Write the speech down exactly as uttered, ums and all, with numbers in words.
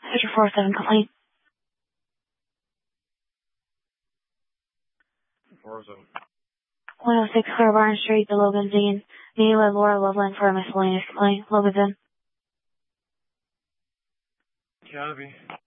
What's your four seven complaint? four seven. one oh six Clear Barn Street, the Logan's Inn. Meeting with Laura Loveland for a miscellaneous complaint. Logan's Inn. Copy.